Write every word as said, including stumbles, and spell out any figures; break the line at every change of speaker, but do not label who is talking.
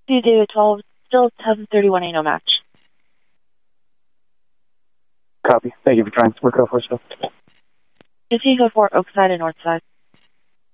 Two David twelve, still ten thirty-one ain't no match.
Copy. Thank you for trying. We're go for still.
Fifteen go four, Oakside and Northside.